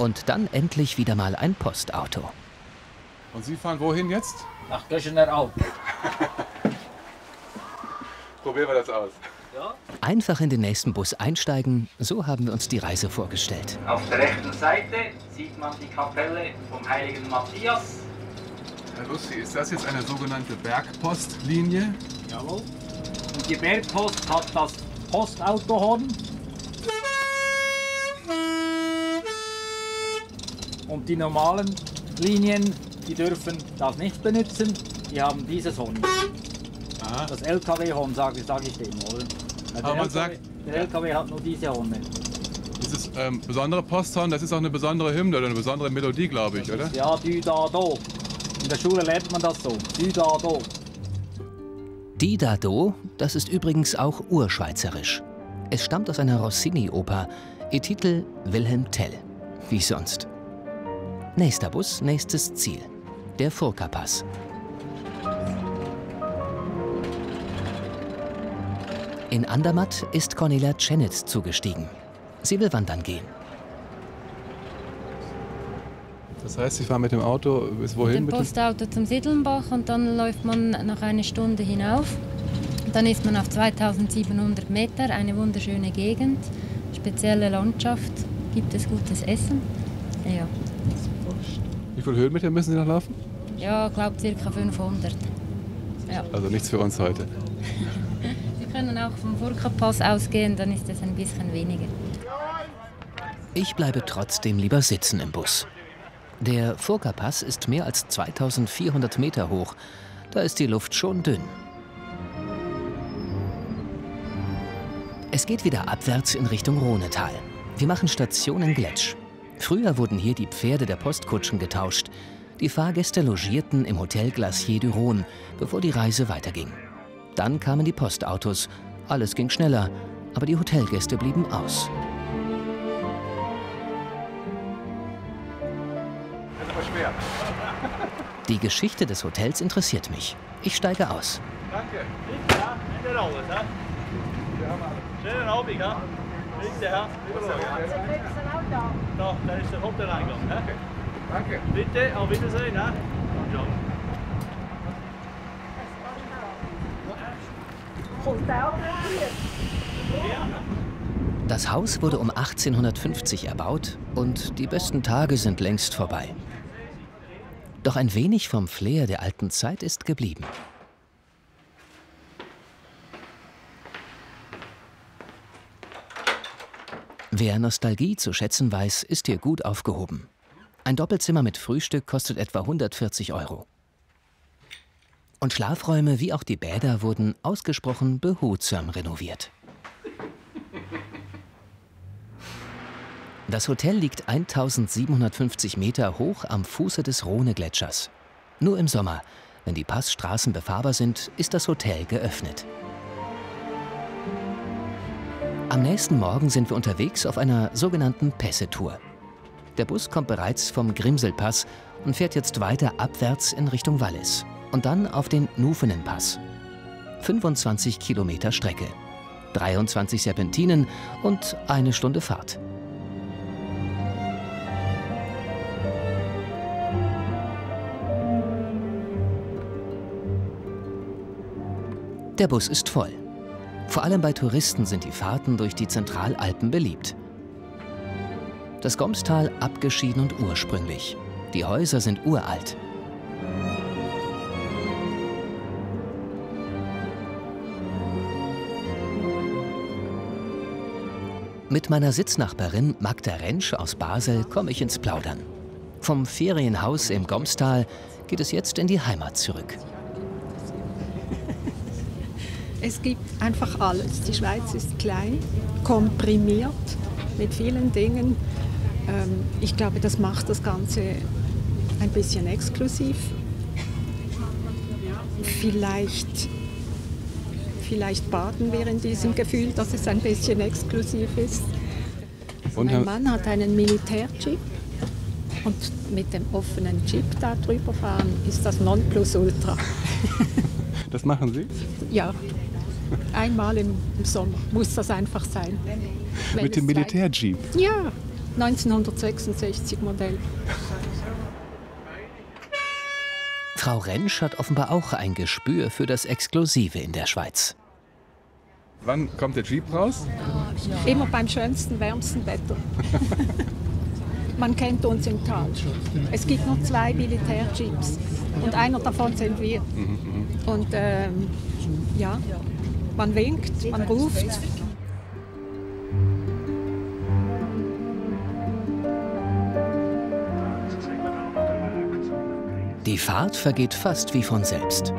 Und dann endlich wieder mal ein Postauto. Und Sie fahren wohin jetzt? Nach Göschener Alp. Probieren wir das aus. Ja. Einfach in den nächsten Bus einsteigen, so haben wir uns die Reise vorgestellt. Auf der rechten Seite sieht man die Kapelle vom heiligen Matthias. Herr Lussi, ist das jetzt eine sogenannte Bergpostlinie? Jawohl. Und die Bergpost hat das Postautohorn. Und die normalen Linien, die dürfen das nicht benutzen, die haben dieses Horn. Aha. Das LKW-Horn, sage ich dem, oder? Aber man sagt, der LKW hat nur diese Horne. dieses besondere Posthorn, das ist auch eine besondere Hymne oder eine besondere Melodie, glaube ich, oder? Ja, Dü da do. In der Schule lernt man das so. Dü da do. Die da do, das ist übrigens auch urschweizerisch. Es stammt aus einer Rossini-Oper, ihr Titel Wilhelm Tell. Wie sonst. Nächster Bus, nächstes Ziel. Der Furka-Pass. In Andermatt ist Cornelia Tschenitz zugestiegen. Sie will wandern gehen. Das heißt, Sie fahren mit dem Auto bis wohin? Mit dem Postauto zum Sidlenbach und dann läuft man nach einer Stunde hinauf. Dann ist man auf 2700 Meter, eine wunderschöne Gegend, spezielle Landschaft, gibt es gutes Essen. Ja. Wie viele Höhenmeter müssen Sie noch laufen? Ja, ich glaube ca. 500. Ja. Also nichts für uns heute. Sie können auch vom Furka-Pass ausgehen, dann ist es ein bisschen weniger. Ich bleibe trotzdem lieber sitzen im Bus. Der Furka-Pass ist mehr als 2400 Meter hoch. Da ist die Luft schon dünn. Es geht wieder abwärts in Richtung Rhonetal. Wir machen Station in Gletsch. Früher wurden hier die Pferde der Postkutschen getauscht. Die Fahrgäste logierten im Hotel Glacier du Rhône, bevor die Reise weiterging. Dann kamen die Postautos. Alles ging schneller, aber die Hotelgäste blieben aus. Das ist aber schwer. Die Geschichte des Hotels interessiert mich. Ich steige aus. Danke. Ja, Ende alles, hä? Schönen Abend, hä? Bitte, hä? Da, da ist der Hoteleingang, hä? Danke. Bitte, auf Wiedersehen, hä? Ciao. Das Haus wurde um 1850 erbaut und die besten Tage sind längst vorbei. Doch ein wenig vom Flair der alten Zeit ist geblieben. Wer Nostalgie zu schätzen weiß, ist hier gut aufgehoben. Ein Doppelzimmer mit Frühstück kostet etwa 140 €. Und Schlafräume wie auch die Bäder wurden ausgesprochen behutsam renoviert. Das Hotel liegt 1750 Meter hoch am Fuße des Rhone-Gletschers. Nur im Sommer, wenn die Passstraßen befahrbar sind, ist das Hotel geöffnet. Am nächsten Morgen sind wir unterwegs auf einer sogenannten Pässe-Tour. Der Bus kommt bereits vom Grimselpass und fährt jetzt weiter abwärts in Richtung Wallis und dann auf den Nufenenpass. 25 Kilometer Strecke, 23 Serpentinen und eine Stunde Fahrt. Der Bus ist voll. Vor allem bei Touristen sind die Fahrten durch die Zentralalpen beliebt. Das Gomstal abgeschieden und ursprünglich. Die Häuser sind uralt. Mit meiner Sitznachbarin Magda Rentsch aus Basel komme ich ins Plaudern. Vom Ferienhaus im Gomstal geht es jetzt in die Heimat zurück. Es gibt einfach alles. Die Schweiz ist klein, komprimiert mit vielen Dingen. Ich glaube, das macht das Ganze ein bisschen exklusiv. Vielleicht baden wir in diesem Gefühl, dass es ein bisschen exklusiv ist. Und mein Mann hat einen Militärjeep und mit dem offenen Jeep da drüber fahren ist das Nonplusultra. Das machen Sie? Ja, einmal im Sommer muss das einfach sein. Mit dem Militärjeep? Ja, 1966 Modell. Frau Rentsch hat offenbar auch ein Gespür für das Exklusive in der Schweiz. Wann kommt der Jeep raus? Immer beim schönsten, wärmsten Wetter. Man kennt uns im Tal. Es gibt nur 2 Militärjeeps und einer davon sind wir. Und ja, man winkt, man ruft. Die Fahrt vergeht fast wie von selbst.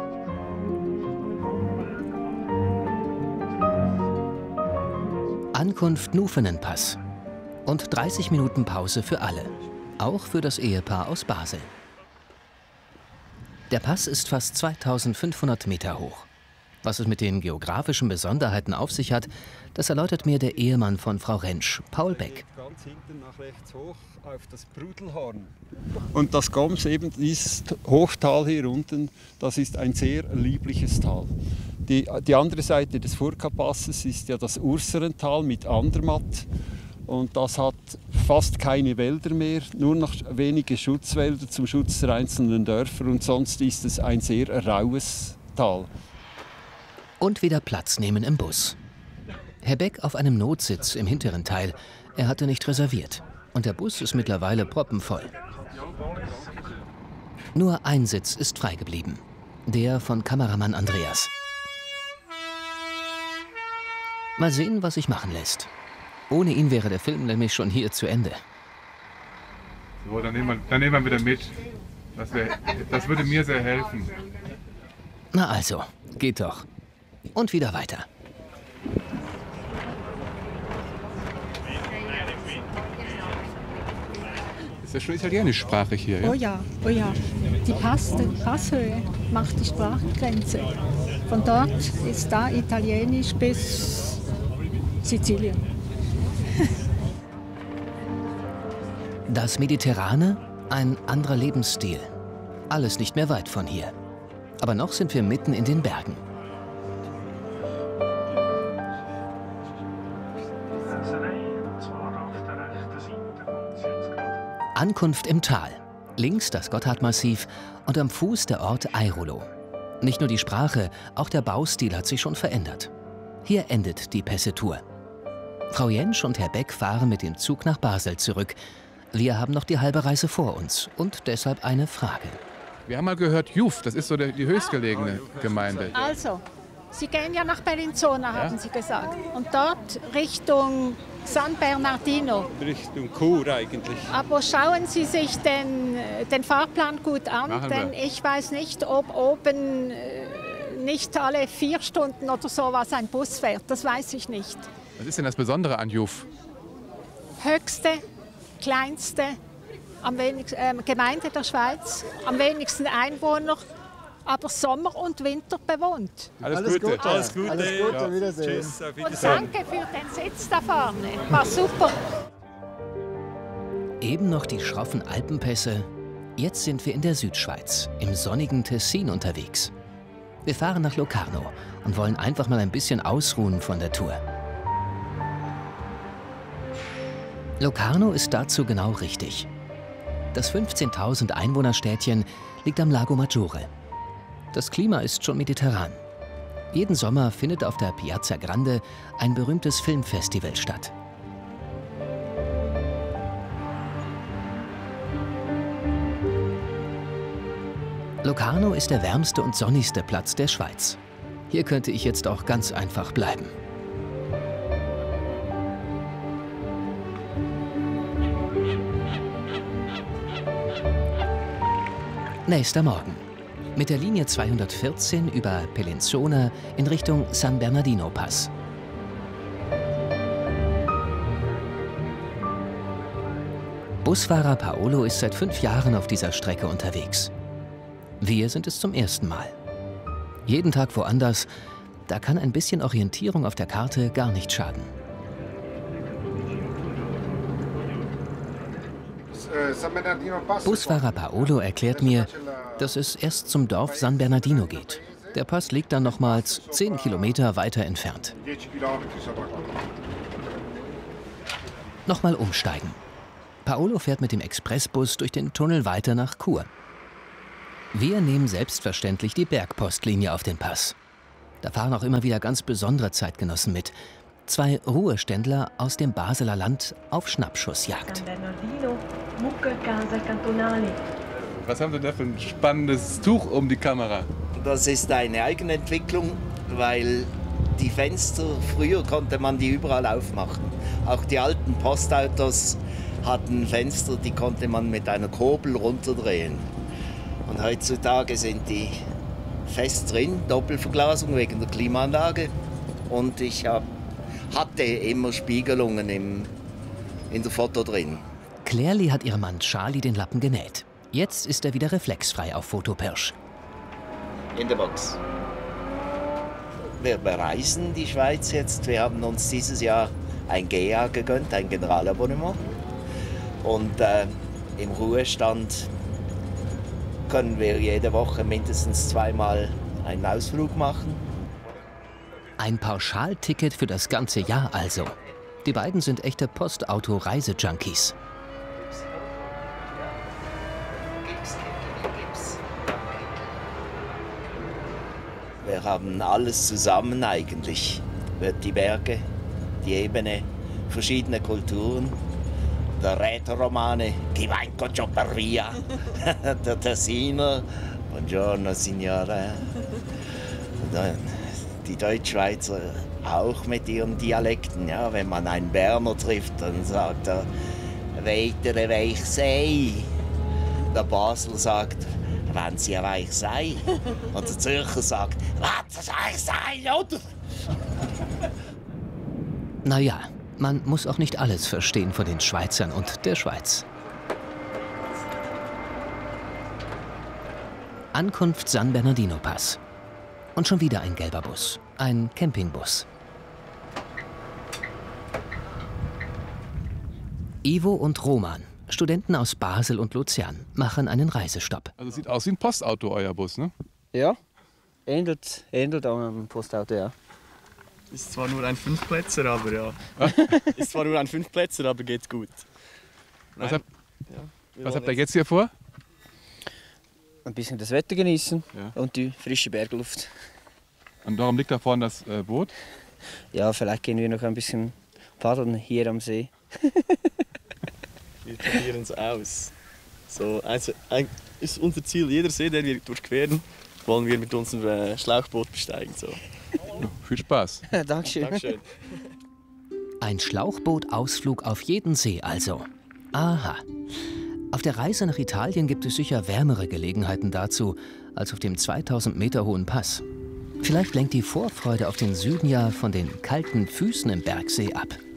Ankunft Nufenenpass und 30 Minuten Pause für alle, auch für das Ehepaar aus Basel. Der Pass ist fast 2500 Meter hoch. Was es mit den geografischen Besonderheiten auf sich hat, das erläutert mir der Ehemann von Frau Rentsch, Paul Beck. Ganz hinten nach rechts hoch auf das Brudelhorn. Und das Goms, eben dieses Hochtal hier unten, das ist ein sehr liebliches Tal. Die andere Seite des Furka-Passes ist ja das Urserental mit Andermatt. Und das hat fast keine Wälder mehr, nur noch wenige Schutzwälder zum Schutz der einzelnen Dörfer. Und sonst ist es ein sehr raues Tal. Und wieder Platz nehmen im Bus. Herr Beck auf einem Notsitz im hinteren Teil. Er hatte nicht reserviert. Und der Bus ist mittlerweile proppenvoll. Nur ein Sitz ist frei geblieben. Der von Kameramann Andreas. Mal sehen, was sich machen lässt. Ohne ihn wäre der Film nämlich schon hier zu Ende. So, dann nehmen wir wieder mit. Das würde mir sehr helfen. Na also, geht doch. Und wieder weiter. Ist ja schon italienischsprachig hier, ja? Oh ja, oh ja. Die Passhöhe macht die Sprachgrenze. Von dort ist da Italienisch bis Sizilien. Das Mediterrane, ein anderer Lebensstil. Alles nicht mehr weit von hier. Aber noch sind wir mitten in den Bergen. Ankunft im Tal. Links das Gotthardmassiv und am Fuß der Ort Airolo. Nicht nur die Sprache, auch der Baustil hat sich schon verändert. Hier endet die Pässe-Tour. Frau Jentsch und Herr Beck fahren mit dem Zug nach Basel zurück. Wir haben noch die halbe Reise vor uns und deshalb eine Frage. Wir haben mal gehört, Juf, das ist so die höchstgelegene Gemeinde. Also, Sie gehen ja nach Bellinzona, haben Sie gesagt. Und dort Richtung San Bernardino. Richtung Chur eigentlich. Aber schauen Sie sich den Fahrplan gut an, denn ich weiß nicht, ob oben nicht alle 4 Stunden oder sowas ein Bus fährt. Das weiß ich nicht. Was ist denn das Besondere an Juf? Höchste, kleinste Gemeinde der Schweiz, am wenigsten Einwohner, aber Sommer und Winter bewohnt. Alles Gute. Alles Gute. Ja. Wiedersehen. Tschüss, auf Und Wiedersehen. danke für den Sitz da vorne. War super. Eben noch die schroffen Alpenpässe. Jetzt sind wir in der Südschweiz, im sonnigen Tessin unterwegs. Wir fahren nach Locarno und wollen einfach mal ein bisschen ausruhen von der Tour. Locarno ist dazu genau richtig. Das 15.000 Einwohnerstädtchen liegt am Lago Maggiore. Das Klima ist schon mediterran. Jeden Sommer findet auf der Piazza Grande ein berühmtes Filmfestival statt. Locarno ist der wärmste und sonnigste Platz der Schweiz. Hier könnte ich jetzt auch ganz einfach bleiben. Nächster Morgen. Mit der Linie 214 über Bellinzona in Richtung San Bernardino Pass. Busfahrer Paolo ist seit 5 Jahren auf dieser Strecke unterwegs. Wir sind es zum ersten Mal. Jeden Tag woanders, da kann ein bisschen Orientierung auf der Karte gar nicht schaden. Busfahrer Paolo erklärt mir, dass es erst zum Dorf San Bernardino geht. Der Pass liegt dann nochmals 10 Kilometer weiter entfernt. Nochmal umsteigen. Paolo fährt mit dem Expressbus durch den Tunnel weiter nach Chur. Wir nehmen selbstverständlich die Bergpostlinie auf den Pass. Da fahren auch immer wieder ganz besondere Zeitgenossen mit. 2 Ruheständler aus dem Basler Land auf Schnappschussjagd. Was haben Sie da für ein spannendes Tuch um die Kamera? Das ist eine Eigenentwicklung, weil die Fenster, früher konnte man die überall aufmachen. Auch die alten Postautos hatten Fenster, die konnte man mit einer Kurbel runterdrehen. Und heutzutage sind die fest drin, Doppelverglasung wegen der Klimaanlage. Und ich hatte immer Spiegelungen in der Foto drin. Clairli hat ihrem Mann Charlie den Lappen genäht. Jetzt ist er wieder reflexfrei auf Fotopirsch. In der Box. Wir bereisen die Schweiz jetzt. Wir haben uns dieses Jahr ein GA gegönnt, ein Generalabonnement. Und im Ruhestand können wir jede Woche mindestens 2-mal einen Ausflug machen. Ein Pauschalticket für das ganze Jahr also. Die beiden sind echte Postauto-Reisejunkies. Wir haben alles zusammen eigentlich. Die Berge, die Ebene, verschiedene Kulturen. Der Rätoromane, Chi va in Cocho per via. Der Tessiner, Buongiorno Signore. Die Deutschschweizer auch mit ihren Dialekten. Ja, wenn man einen Berner trifft, dann sagt er, weitere weich sei. Der Basler sagt, wenn sie weich sei. Und der Zürcher sagt, was weich sei, oder? Naja, man muss auch nicht alles verstehen von den Schweizern und der Schweiz. Ankunft San Bernardino Pass. Und schon wieder ein gelber Bus. Ein Campingbus. Ivo und Roman, Studenten aus Basel und Luzern, machen einen Reisestopp. Also sieht aus wie ein Postauto, euer Bus, ne? Ja, ähnelt an einem Postauto, ja. Ist zwar nur ein 5-Plätzer, aber ja. Ist zwar nur ein 5-Plätzer, aber geht gut. Was habt ihr jetzt hier vor? Ein bisschen das Wetter genießen, Ja. und die frische Bergluft. Und darum liegt da vorne das Boot. Ja, vielleicht gehen wir noch ein bisschen paddeln hier am See. Wir probieren es aus. So, also ist unser Ziel, jeder See, den wir durchqueren, wollen wir mit unserem Schlauchboot besteigen. So. Ja, viel Spaß. Dankeschön. Dankeschön. Ein Schlauchbootausflug auf jeden See also. Aha. Auf der Reise nach Italien gibt es sicher wärmere Gelegenheiten dazu, als auf dem 2000 Meter hohen Pass. Vielleicht lenkt die Vorfreude auf den Süden ja von den kalten Füßen im Bergsee ab.